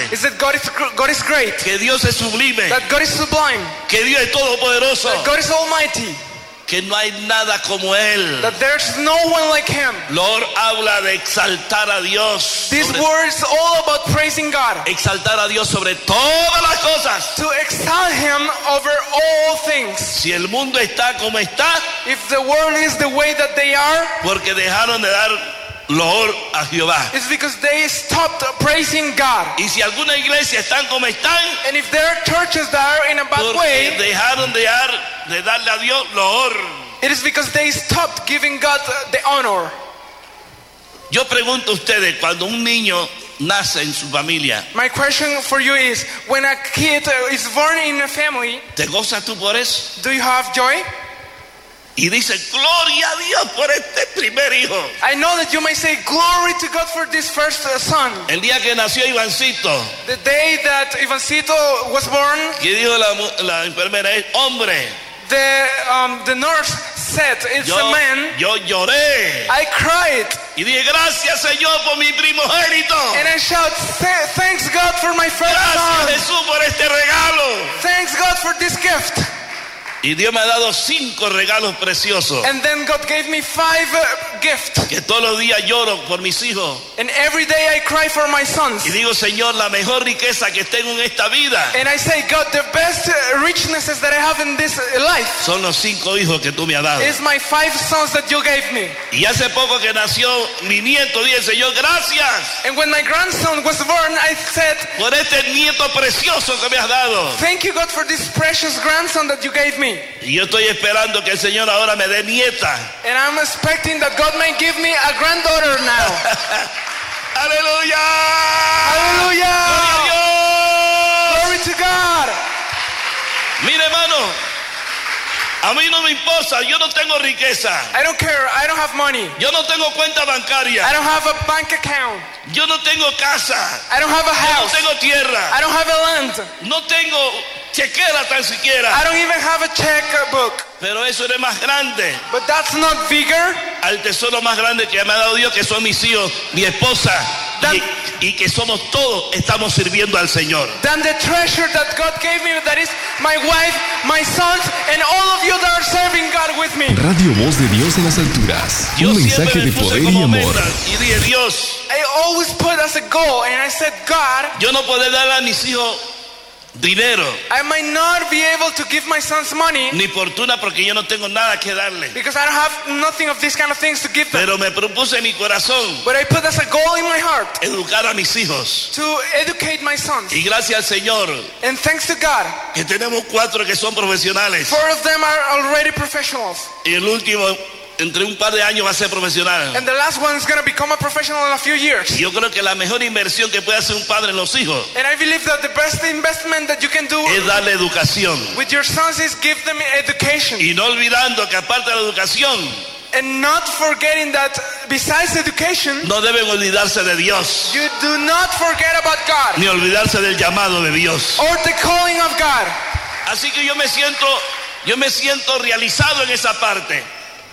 is that God is great. Que Dios es sublime. That God is sublime. Que Dios es todopoderoso. That God is almighty. Que no hay nada como Él. That there's no one like Him. Lord habla de exaltar a Dios. This word is all about praising God. Exaltar a Dios sobre todas las cosas. To exalt Him over all things. Si el mundo está como está, if the world is the way that they are, porque dejaron de dar loor a Jehová. It's because they stopped praising God. Y si alguna iglesia están como están, and if there are churches that are in a bad way, dejaron de darle a Dios loor. It is because they stopped giving God the honor. Yo pregunto a ustedes, cuando un niño nace en su familia, my question for you is, when a kid is born in a family, ¿te gozas tú por eso? Do you have joy? Y dice, gloria a Dios por este primer hijo. I know that you may say, glory to God for this first son. El día que nació Ivancito, the day that Ivancito was born, ¿qué dijo la enfermera? Es hombre. The nurse said, it's a man. Yo lloré. I cried. Y dije, gracias Señor por mi primogénito. And I shout, thanks God for my first son. Gracias Jesús por este regalo. Thanks God for this gift. Y Dios me ha dado 5 regalos preciosos. And then God gave me 5 gifts. Que todos los días lloro por mis hijos. And every day I cry for my sons. Y digo, Señor, la mejor riqueza que tengo en esta vida. And I say, God, the best richnesses that I have in this life. Son los 5 hijos que tú me has dado. Is my 5 sons that you gave me. Y hace poco que nació mi nieto, dije, Señor, gracias. And when my grandson was born, I said, por este nieto precioso que me has dado. Thank you, God, for this precious grandson that you gave me. Y yo estoy esperando que el Señor ahora me dé nieta. And I'm expecting that God may give me a granddaughter now. Aleluya. Aleluya. Glory to God. Mire, hermano, a mí no me importa, yo no tengo riqueza. I don't care, I don't have money. Yo no tengo cuenta bancaria. I don't have a bank account. Yo no tengo casa. I don't have a house. Yo no tengo tierra. I don't have a land. No tengo chequera tan siquiera. I don't even have a checkbook. Pero eso es más grande. But that's not bigger. Al tesoro más grande que me ha dado Dios, que son mis hijos, mi esposa, y que somos todos, estamos sirviendo al Señor. Than the treasure that God gave me, that is my wife, my sons, and all of you that are serving God with me. Radio Voz de Dios en las alturas. Un mensaje de poder y amor. Y dije, Dios, I always put as a goal, and I said, God, yo no puedo darle a mis hijos dinero. I might not be able to give my sons money. Ni fortuna, porque yo no tengo nada que darle. Because I don't have nothing of these kind of things to give them. Pero me propuse en mi corazón. But I put as a goal in my heart. Educar a mis hijos. To educate my sons. Y gracias al Señor. And thanks to God. Que tenemos 4 que son profesionales. 4 of them are already professionals. Y el último, entre un par de años, va a ser profesional. And the last one is going to become a professional in a few years. Yo creo que la mejor inversión que puede hacer un padre en los hijos. And I believe that the best investment that you can do es darle educación. With your sons is give them education. Y no olvidando que aparte de la educación, and not forgetting that besides education, no deben olvidarse de Dios. You do not forget about God. Ni olvidarse del llamado de Dios. Or the calling of God. Así que yo me siento realizado en esa parte.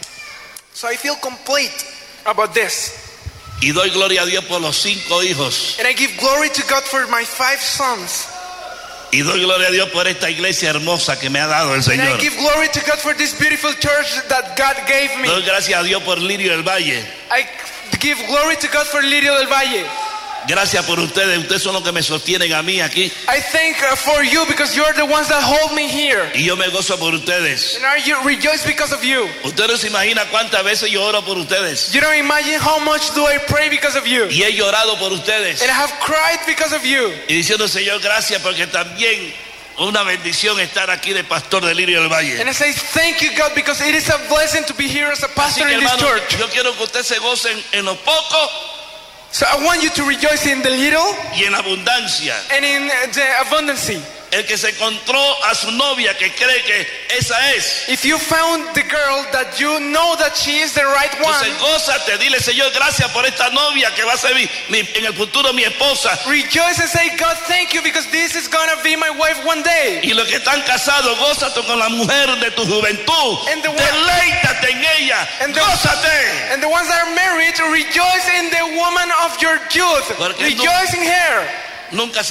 So I feel complete about this. Y doy gloria a Dios por los 5 hijos. And I give glory to God for my 5 sons. Y doy gloria a Dios por esta iglesia hermosa que me ha dado el Señor. And I give glory to God for this beautiful church that God gave me. Doy gracias a Dios por Lirio del Valle. I give glory to God for Lirio del Valle. Gracias por ustedes son los que me sostienen a mí aquí. I thank for you because you're the ones that hold me here. Y yo me gozo por ustedes. And I rejoice because of you. Ustedes no se imaginan cuántas veces yo oro por ustedes. You don't imagine how much do I pray because of you. Y he llorado por ustedes. And I have cried because of you. Y diciendo, Señor, gracias porque también una bendición estar aquí de pastor de Lirio del Valle. And I say thank you God because it is a blessing to be here as a pastor in this church. Yo quiero que ustedes se gocen en lo poco. So I want you to rejoice in the little y en abundancia. And in the abundance. El que se encontró a su novia que cree que esa es. If you found the girl that you know that she is the right one. Entonces gózate, dile Señor, gracias por esta novia que va a ser en el futuro mi esposa. Rejoice and say God thank you because this is gonna be my wife one day. Y los que están casados, gózate con la mujer de tu juventud. Deleítate en ella. Gózate. And the ones that are married, rejoice in the woman of your youth. Rejoice in her. Nunca